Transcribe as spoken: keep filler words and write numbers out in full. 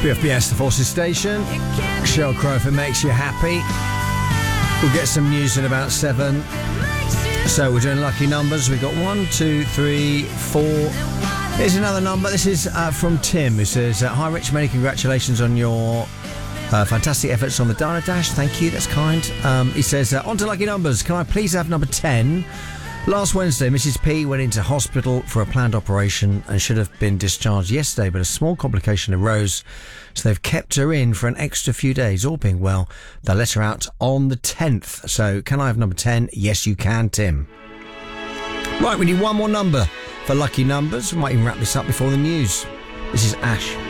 B F B S, the Forces Station. Sheryl Crow, if it makes you happy. We'll get some news in about seven. So we're doing lucky numbers. We've got one, two, three, four. Here's another number. This is uh, from Tim, who says, uh, hi Rich, many congratulations on your uh, fantastic efforts on the Diner Dash. Thank you, that's kind. Um, he says, uh, on to lucky numbers. Can I please have number ten? Last Wednesday, Missus P went into hospital for a planned operation and should have been discharged yesterday, but a small complication arose, so they've kept her in for an extra few days. All being well, they'll let her out on the tenth. So can I have number ten? Yes, you can, Tim. Right, we need one more number for lucky numbers. We might even wrap this up before the news. This is Ash.